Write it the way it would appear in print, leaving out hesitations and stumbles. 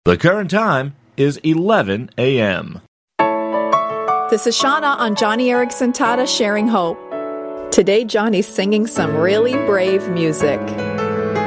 The current time is 11 a.m. This is Shauna on Johnny Erickson Tata Sharing Hope. Today, Johnny's singing some really brave music.